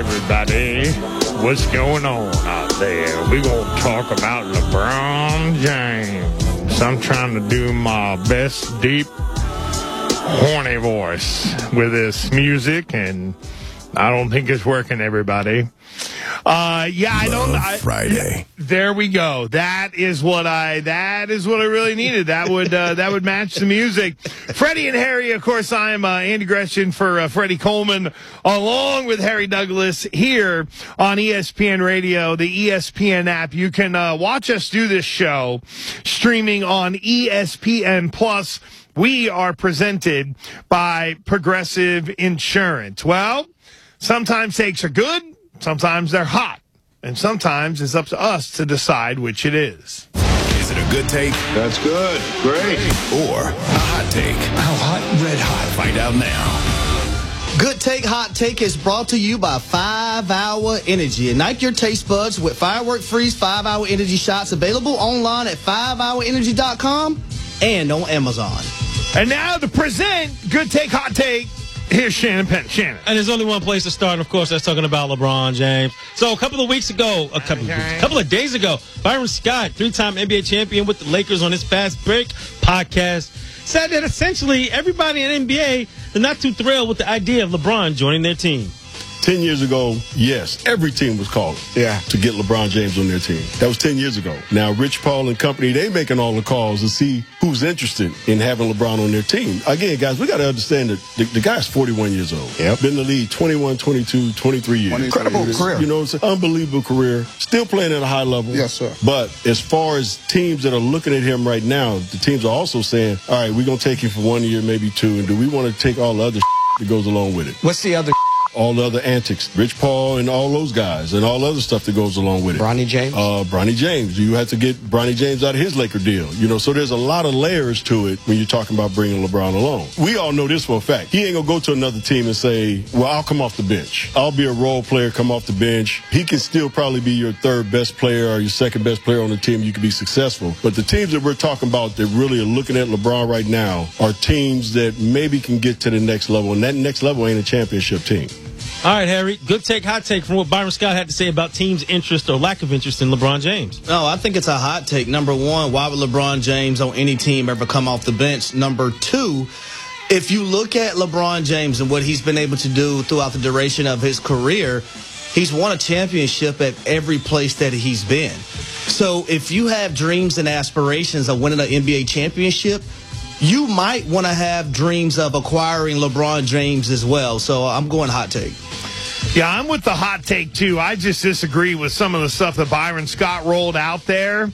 Everybody, what's going on out there? We're going to talk about LeBron James. I'm trying to do my best deep, horny voice with this music, and I don't think it's working, everybody. Friday. There we go. That is what I really needed. That would match the music. Freddie and Harry, of course, I'm Andy Gresham for Freddie Coleman, along with Harry Douglas here on ESPN Radio, the ESPN app. You can watch us do this show streaming on ESPN Plus. We are presented by Progressive Insurance. Well, sometimes takes are good. Sometimes they're hot, and sometimes it's up to us to decide which it is. Is it a good take? That's good. Great. Or a hot take? How hot? Red hot. Find out now. Good Take, Hot Take is brought to you by 5-Hour Energy. Ignite your taste buds with Firework Freeze 5-Hour Energy shots, available online at 5hourenergy.com and on Amazon. And now to present Good Take, Hot Take, here's Shannon Penn. Shannon. And there's only one place to start, and of course, that's talking about LeBron James. So a couple of days ago, Byron Scott, three-time NBA champion with the Lakers on his Fast Break podcast, said that essentially everybody in the NBA is not too thrilled with the idea of LeBron joining their team. 10 years ago, yes, every team was calling to get LeBron James on their team. That was 10 years ago. Now, Rich Paul and company, they making all the calls to see who's interested in having LeBron on their team. Again, guys, we got to understand that the guy's 41 years old. Yep. Been in the league 21, 22, 23 years. Incredible career. You know, it's an unbelievable career. Still playing at a high level. Yes, sir. But as far as teams that are looking at him right now, the teams are also saying, all right, we're going to take him for 1 year, maybe two, and do we want to take all the other that goes along with it? What's the other? All the other antics, Rich Paul and all those guys, and all the other stuff that goes along with it. Bronny James? Bronny James. You have to get Bronny James out of his Laker deal. You know, so there's a lot of layers to it when you're talking about bringing LeBron along. We all know this for a fact. He ain't going to go to another team and say, well, I'll come off the bench. I'll be a role player, come off the bench. He can still probably be your third best player or your second best player on the team. You can be successful. But the teams that we're talking about that really are looking at LeBron right now are teams that maybe can get to the next level, and that next level ain't a championship team. All right, Harry, good take, hot take from what Byron Scott had to say about teams' interest or lack of interest in LeBron James. No, I think it's a hot take. Number one, why would LeBron James on any team ever come off the bench? Number two, if you look at LeBron James and what he's been able to do throughout the duration of his career, he's won a championship at every place that he's been. So if you have dreams and aspirations of winning an NBA championship, you might want to have dreams of acquiring LeBron James as well. So I'm going hot take. Yeah, I'm with the hot take, too. I just disagree with some of the stuff that Byron Scott rolled out there.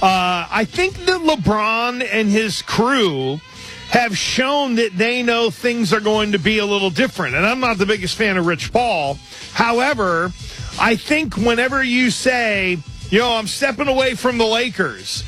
I think that LeBron and his crew have shown that they know things are going to be a little different. And I'm not the biggest fan of Rich Paul. However, I think whenever you say, I'm stepping away from the Lakers,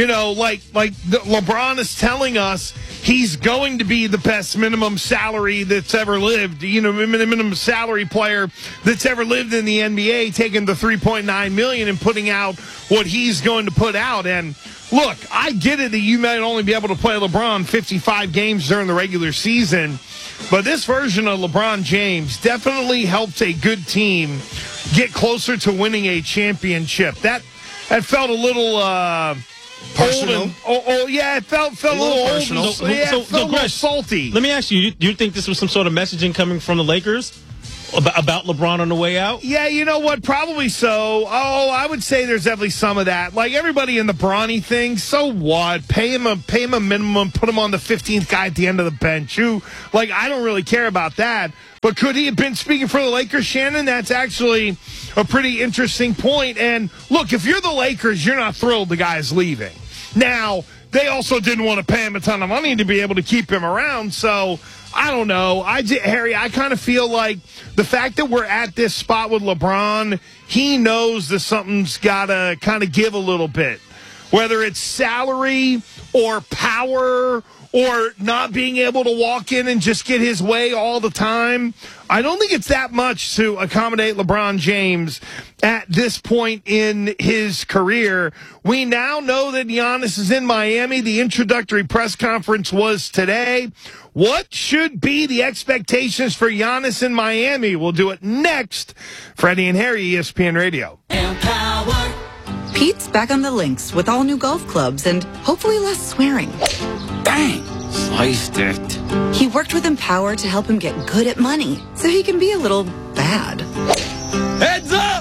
LeBron is telling us he's going to be the best minimum salary that's ever lived, minimum salary player that's ever lived in the NBA, taking the $3.9 million and putting out what he's going to put out. And look, I get it that you might only be able to play LeBron 55 games during the regular season, but this version of LeBron James definitely helps a good team get closer to winning a championship. That felt a little personal. It felt a little personal. Old. It felt a little salty. Let me ask you, do you think this was some sort of messaging coming from the Lakers about LeBron on the way out? Yeah, you know what? Probably so. I would say there's definitely some of that. Like everybody in the Bronny thing, so what? Pay him a minimum, put him on the 15th guy at the end of the bench. I don't really care about that. But could he have been speaking for the Lakers, Shannon? That's actually a pretty interesting point. And look, if you're the Lakers, you're not thrilled the guy's leaving. Now, they also didn't want to pay him a ton of money to be able to keep him around. So, I don't know. Harry, I kind of feel like the fact that we're at this spot with LeBron, he knows that something's got to kind of give a little bit. Whether it's salary or power or not being able to walk in and just get his way all the time. I don't think it's that much to accommodate LeBron James at this point in his career. We now know that Giannis is in Miami. The introductory press conference was today. What should be the expectations for Giannis in Miami? We'll do it next. Freddie and Harry, ESPN Radio. Empower. Pete's back on the links with all new golf clubs and hopefully less swearing. Dang, sliced it. He worked with Empower to help him get good at money so he can be a little bad. Heads up!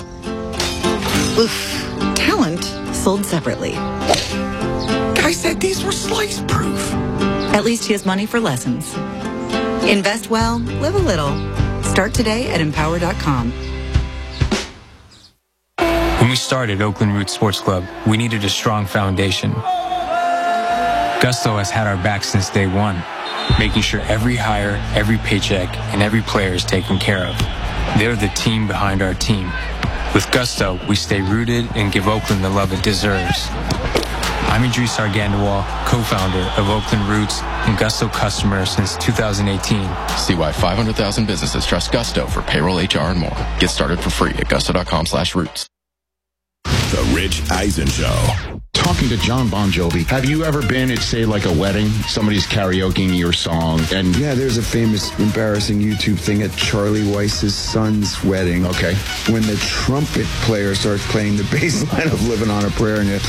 Oof. Talent sold separately. I said these were slice proof. At least he has money for lessons. Invest well, live a little. Start today at Empower.com. When we started Oakland Roots Sports Club, we needed a strong foundation. Gusto has had our back since day one, making sure every hire, every paycheck, and every player is taken care of. They're the team behind our team. With Gusto, we stay rooted and give Oakland the love it deserves. I'm Idris Argandawal, co-founder of Oakland Roots and Gusto customer since 2018. See why 500,000 businesses trust Gusto for payroll, HR, and more. Get started for free at gusto.com/roots. The Rich Eisen Show. Talking to John Bon Jovi, have you ever been at, say, like a wedding? Somebody's karaokeing your song, and yeah, there's a famous, embarrassing YouTube thing at Charlie Weiss's son's wedding. Okay. When the trumpet player starts playing the bass line of Living on a Prayer, and you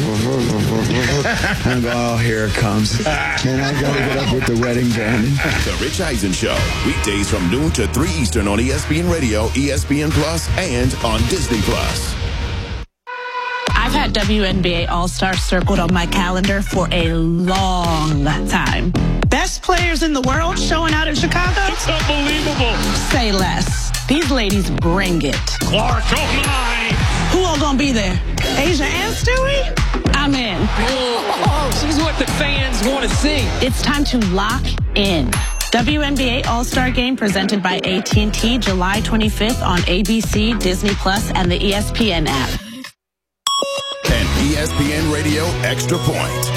and go, oh, here it comes. And I gotta get up with the wedding band. The Rich Eisen Show. Weekdays from noon to 3 Eastern on ESPN Radio, ESPN Plus, and on Disney Plus. I've had WNBA All-Star circled on my calendar for a long time. Best players in the world showing out in Chicago? It's unbelievable. Say less. These ladies bring it. Clark, oh my. Who all gonna be there? Asia and Stewie? I'm in. Oh, she's what the fans want to see. It's time to lock in. WNBA All-Star Game presented by AT&T July 25th on ABC, Disney Plus, and the ESPN app. And ESPN Radio Extra Point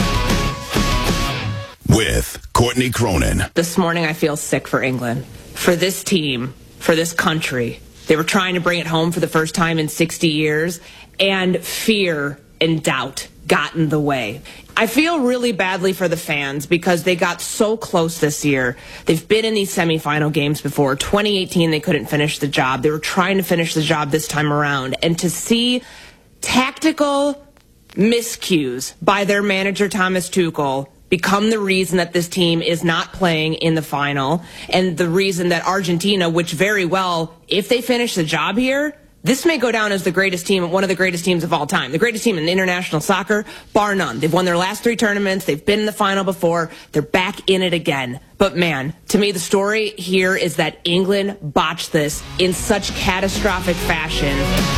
with Courtney Cronin. This morning I feel sick for England, for this team, for this country. They were trying to bring it home for the first time in 60 years, and fear and doubt got in the way. I feel really badly for the fans because they got so close this year. They've been in these semifinal games before. 2018, they couldn't finish the job. They were trying to finish the job this time around. And to see tactical miscues by their manager, Thomas Tuchel, become the reason that this team is not playing in the final, and the reason that Argentina, which very well, if they finish the job here, this may go down as the greatest team, one of the greatest teams of all time. The greatest team in international soccer, bar none. They've won their last 3 tournaments. They've been in the final before. They're back in it again. But man, to me, the story here is that England botched this in such catastrophic fashion.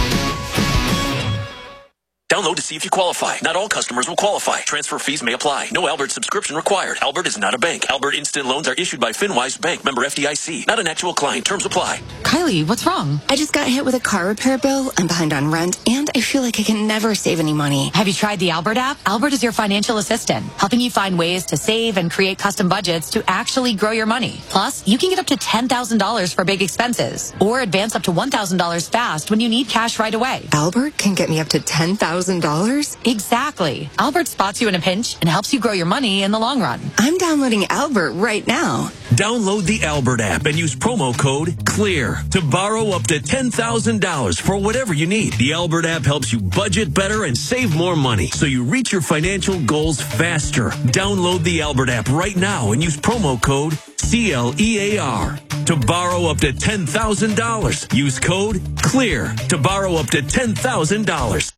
Download to see if you qualify. Not all customers will qualify. Transfer fees may apply. No Albert subscription required. Albert is not a bank. Albert Instant Loans are issued by FinWise Bank, member FDIC. Not an actual client. Terms apply. Kylie, what's wrong? I just got hit with a car repair bill. I'm behind on rent, and I feel like I can never save any money. Have you tried the Albert app? Albert is your financial assistant, helping you find ways to save and create custom budgets to actually grow your money. Plus, you can get up to $10,000 for big expenses, or advance up to $1,000 fast when you need cash right away. Albert can get me up to $10,000? Exactly. Albert spots you in a pinch and helps you grow your money in the long run. I'm downloading Albert right now. Download the Albert app and use promo code CLEAR to borrow up to $10,000 for whatever you need. The Albert app helps you budget better and save more money so you reach your financial goals faster. Download the Albert app right now and use promo code CLEAR to borrow up to $10,000. Use code CLEAR to borrow up to $10,000.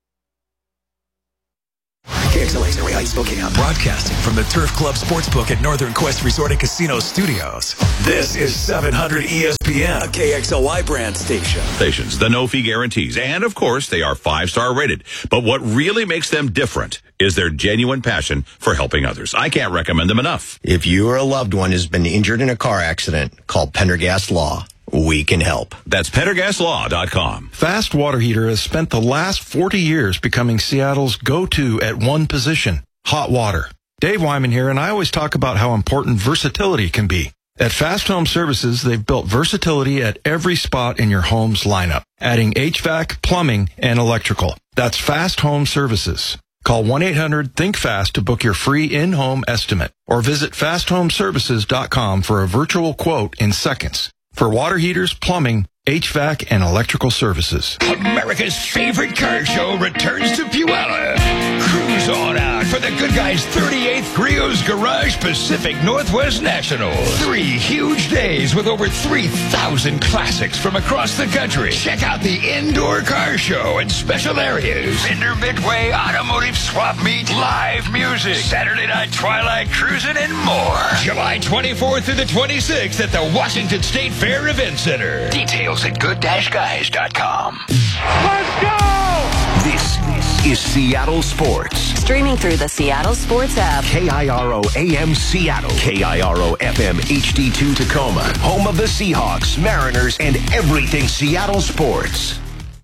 KXLA's Henry Heights, Spokane. Broadcasting from the Turf Club Sportsbook at Northern Quest Resort and Casino Studios. This is 700 ESPN, a KXLY brand station. Stations, the no-fee guarantees, and of course, they are 5-star rated. But what really makes them different is their genuine passion for helping others. I can't recommend them enough. If you or a loved one has been injured in a car accident, call Pendergast Law. We can help. That's PendergastLaw.com. Fast Water Heater has spent the last 40 years becoming Seattle's go-to at one position, hot water. Dave Wyman here, and I always talk about how important versatility can be. At Fast Home Services, they've built versatility at every spot in your home's lineup, adding HVAC, plumbing, and electrical. That's Fast Home Services. Call 1-800-THINK-FAST to book your free in-home estimate, or visit fasthomeservices.com for a virtual quote in seconds. For water heaters, plumbing, HVAC, and electrical services. America's favorite car show returns to Puyallup. Cruise on out for the Good Guys 38th Griot's Garage Pacific Northwest National. 3 huge days with over 3,000 classics from across the country. Check out the indoor car show and special areas. Vendor Midway Automotive Swap Meet, live music, Saturday night twilight cruising, and more. July 24th through the 26th at the Washington State Fair Event Center. Details at good-guys.com. Let's go! This is Seattle Sports. Streaming through the Seattle Sports app. KIRO AM Seattle. KIRO FM HD2 Tacoma. Home of the Seahawks, Mariners, and everything Seattle sports.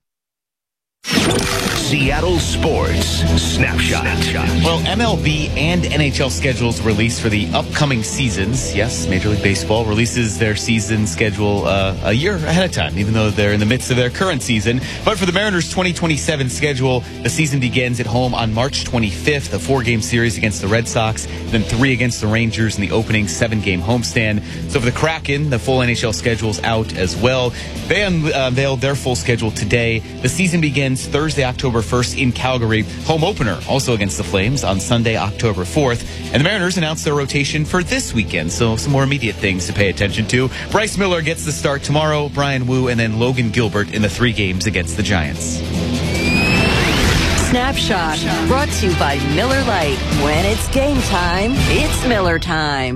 Seattle Sports Snapshot. Well, MLB and NHL schedules released for the upcoming seasons. Yes, Major League Baseball releases their season schedule a year ahead of time, even though they're in the midst of their current season. But for the Mariners' 2027 schedule, the season begins at home on March 25th, a 4-game series against the Red Sox, then 3 against the Rangers in the opening 7-game homestand. So for the Kraken, the full NHL schedule's out as well. They unveiled their full schedule today. The season begins Thursday, October 1st in Calgary. Home opener also against the Flames on Sunday, October 4th. And the Mariners announced their rotation for this weekend, so some more immediate things to pay attention to. Bryce Miller gets the start tomorrow, Brian Wu, and then Logan Gilbert in the 3 games against the Giants. Snapshot, brought to you by Miller Lite. When it's game time, it's Miller time.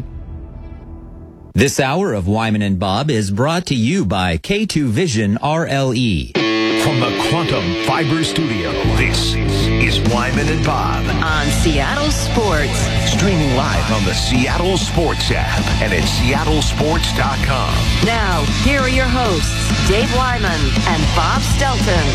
This hour of Wyman and Bob is brought to you by K2 Vision RLE. From the Quantum Fiber Studio, this is Wyman and Bob on Seattle Sports. Streaming live on the Seattle Sports app and at seattlesports.com. Now, here are your hosts, Dave Wyman and Bob Stelton.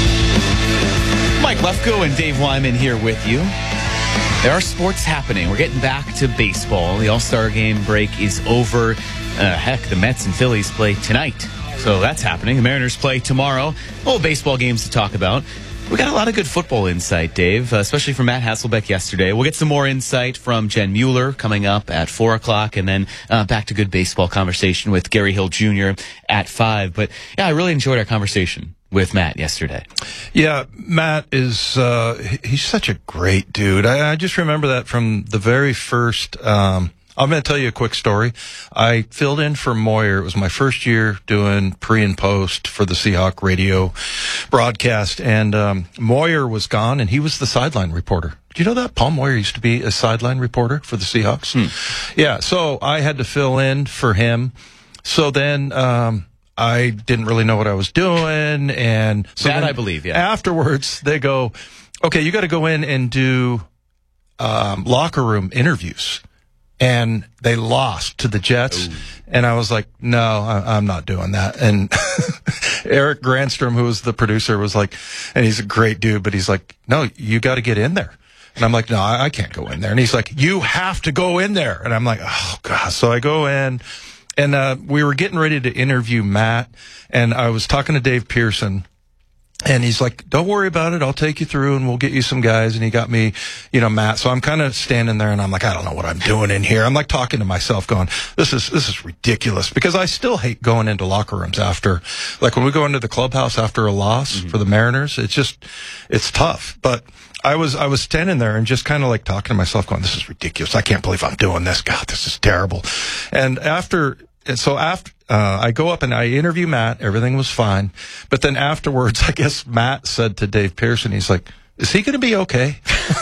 Mike Lefko and Dave Wyman here with you. There are sports happening. We're getting back to baseball. The All-Star Game break is over. Heck, the Mets and Phillies play tonight. So that's happening. The Mariners play tomorrow. Oh, baseball games to talk about. We got a lot of good football insight, Dave, especially from Matt Hasselbeck yesterday. We'll get some more insight from Jen Mueller coming up at 4 o'clock, and then back to good baseball conversation with Gary Hill Jr. at 5. But, yeah, I really enjoyed our conversation with Matt yesterday. Yeah, Matt is, he's such a great dude. I just remember that from the very first, I'm going to tell you a quick story. I filled in for Moyer. It was my first year doing pre and post for the Seahawk radio broadcast, and Moyer was gone, and he was the sideline reporter. Did you know that? Paul Moyer used to be a sideline reporter for the Seahawks. Yeah, so I had to fill in for him. So then I didn't really know what I was doing, and so that I believe, yeah. Afterwards, they go, okay, you got to go in and do locker room interviews. And they lost to the Jets. Ooh. And I was like, no, I'm not doing that. And Eric Grandstrom, who was the producer, was like, and he's a great dude, but he's like, no, you got to get in there. And I'm like, no, I can't go in there. And he's like, you have to go in there. And I'm like, oh, God. So I go in, and we were getting ready to interview Matt, and I was talking to Dave Pearson. And he's like, don't worry about it. I'll take you through and we'll get you some guys. And he got me, Matt. So I'm kind of standing there and I'm like, I don't know what I'm doing in here. I'm like talking to myself going, this is ridiculous, because I still hate going into locker rooms after, like when we go into the clubhouse after a loss for the Mariners, it's tough. But I was standing there and just kind of like talking to myself going, this is ridiculous. I can't believe I'm doing this. God, this is terrible. And so after I go up and I interview Matt, everything was fine. But then afterwards, I guess Matt said to Dave Pearson, he's like, is he going to be okay?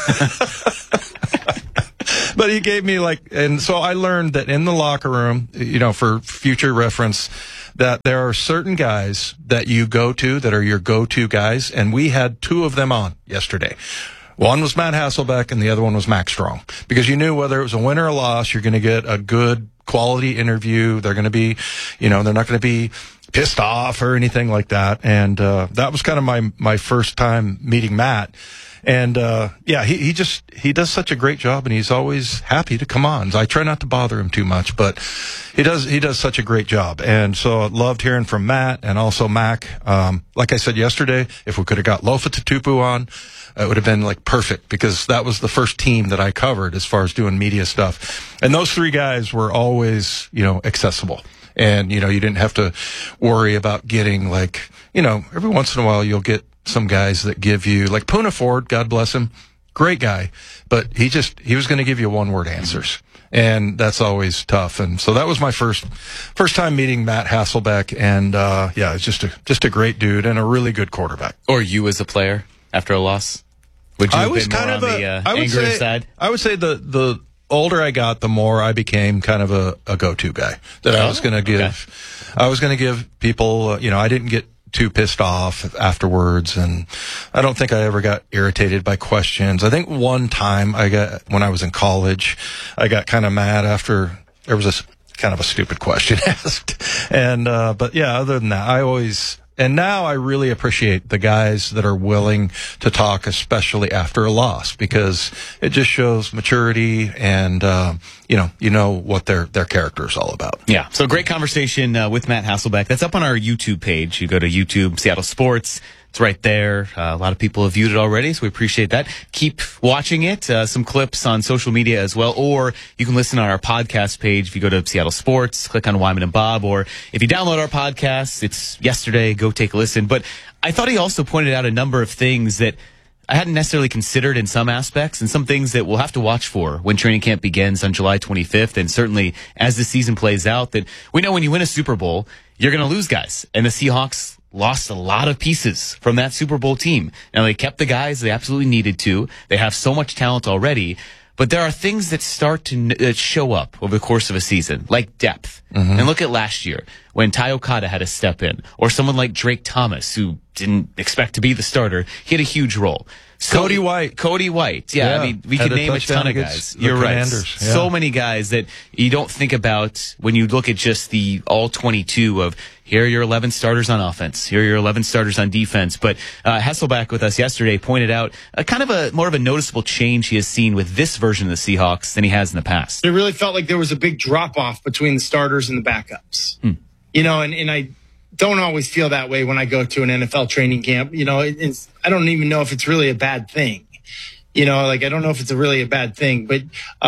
But he gave me and so I learned that in the locker room, for future reference, that there are certain guys that you go to that are your go-to guys. And we had 2 of them on yesterday. One was Matt Hasselbeck and the other one was Max Strong, because you knew whether it was a win or a loss, you're going to get a good quality interview. They're going to be, they're not going to be pissed off or anything like that. And that was kind of my first time meeting Matt. And he does such a great job, and he's always happy to come on. I try not to bother him too much, but he does such a great job. And so I loved hearing from Matt and also Mac. Like I said yesterday, if we could have got Lofa Tatupu on, it would have been like perfect, because that was the first team that I covered as far as doing media stuff. And those three guys were always, accessible. And, you didn't have to worry about getting every once in a while you'll get some guys that give you, like Poona Ford, God bless him, great guy, but he was going to give you one-word answers. And that's always tough. And so that was my first time meeting Matt Hasselbeck. And, it's just a great dude and a really good quarterback. Or you as a player after a loss? Would you have been more on the angry side? I would say the older I got, the more I became kind of a go-to guy that I was going to give. Okay. I was going to give people, I didn't get too pissed off afterwards, and I don't think I ever got irritated by questions. I think one time when I was in college, I got kind of mad after there was a kind of a stupid question asked. And, but yeah, other than that, and now I really appreciate the guys that are willing to talk, especially after a loss, because it just shows maturity and, what their character is all about. Yeah. So great conversation with Matt Hasselbeck. That's up on our YouTube page. You go to YouTube, Seattle Sports. It's right there. A lot of people have viewed it already, so we appreciate that. Keep watching it. Some clips on social media as well, or you can listen on our podcast page. If you go to Seattle Sports, click on Wyman and Bob, or if you download our podcast, it's yesterday, go take a listen. But I thought he also pointed out a number of things that I hadn't necessarily considered in some aspects, and some things that we'll have to watch for when training camp begins on July 25th, and certainly as the season plays out, that we know when you win a Super Bowl, you're going to lose guys. And the Seahawks lost a lot of pieces from that Super Bowl team. Now, they kept the guys they absolutely needed to. They have so much talent already. But there are things that start to show up over the course of a season, like depth. Mm-hmm. And look at last year when Ty Okada had to step in, or someone like Drake Thomas, who didn't expect to be the starter. He had a huge role. Cody White. Yeah, I mean, we could name a ton of guys. You're right. Yeah. So many guys that you don't think about when you look at just the all 22 of here are your 11 starters on offense. Here are your 11 starters on defense. But Hasselbeck with us yesterday pointed out more of a noticeable change he has seen with this version of the Seahawks than he has in the past. It really felt like there was a big drop-off between the starters and the backups. And I don't always feel that way when I go to an NFL training camp. I don't even know if it's really a bad thing. I don't know if it's really a bad thing, but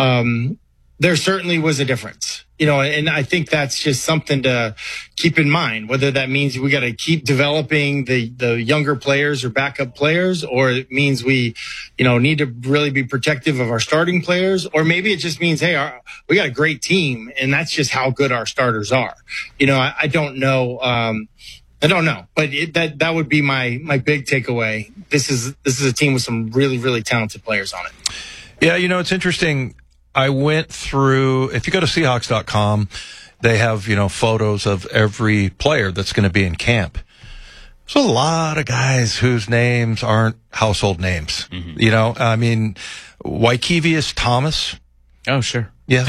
there certainly was a difference. And I think that's just something to keep in mind, whether that means we got to keep developing the younger players or backup players, or it means we, need to really be protective of our starting players, or maybe it just means, hey, we got a great team, and that's just how good our starters are. I don't know. I don't know, but that would be my big takeaway. This is a team with some really, really talented players on it. Yeah, it's interesting. I went through, if you go to Seahawks.com, they have, photos of every player that's going to be in camp. There's a lot of guys whose names aren't household names. Mm-hmm. I mean, Wykevius Thomas. Oh, sure. Yeah.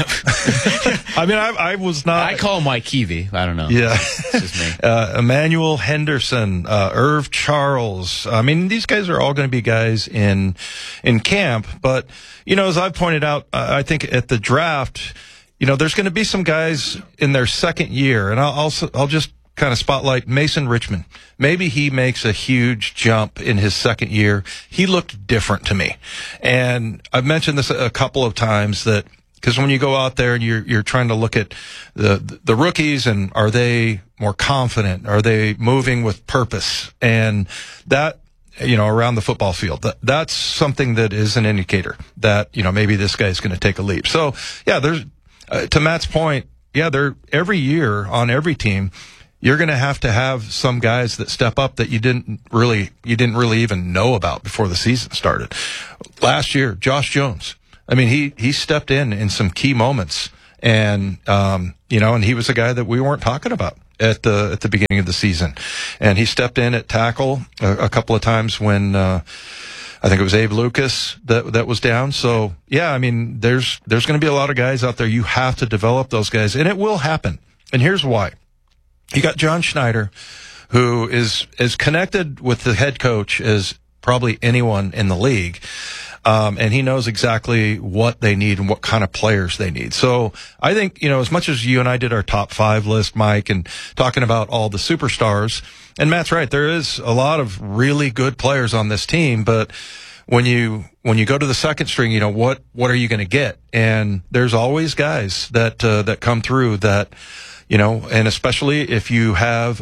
I mean, I was not. I call him Wykevi. I don't know. Yeah. It's just me. Emmanuel Henderson, Irv Charles. I mean, these guys are all going to be guys in camp. But, as I've pointed out, I think at the draft, there's going to be some guys in their second year. And I'll just kind of spotlight Mason Richmond. Maybe he makes a huge jump in his second year. He looked different to me. And I've mentioned this a couple of times that, because when you go out there and you're trying to look at the rookies, and are they more confident? Are they moving with purpose? And that, around the football field, that's something that is an indicator that, maybe this guy's going to take a leap. So, yeah, there's, to Matt's point, yeah, every year on every team, you're going to have some guys that step up that you didn't really even know about before the season started. Last year, Josh Jones. I mean, he stepped in some key moments, and and he was a guy that we weren't talking about at the beginning of the season, and he stepped in at tackle a couple of times when I think it was Abe Lucas that was down. So yeah, I mean, there's going to be a lot of guys out there. You have to develop those guys, and it will happen. And here's why. you got John Schneider, who is as connected with the head coach as probably anyone in the league. And he knows exactly what they need and what kind of players they need. So I think, as much as you and I did our top 5 list, Mike, and talking about all the superstars, and Matt's right, there is a lot of really good players on this team, but when you go to the second string, what are you going to get? And there's always guys that come through that, and especially if you have